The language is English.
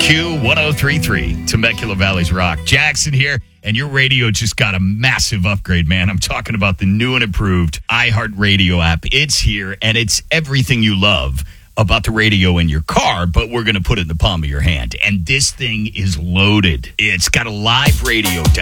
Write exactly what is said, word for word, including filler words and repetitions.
Q one oh three point three, Temecula Valley's Rock. Jackson here, and your radio just got a massive upgrade, man. I'm talking about the new and improved iHeartRadio app. It's here, and it's everything you love about the radio in your car, but we're going to put it in the palm of your hand. And this thing is loaded. It's got a live radio dial.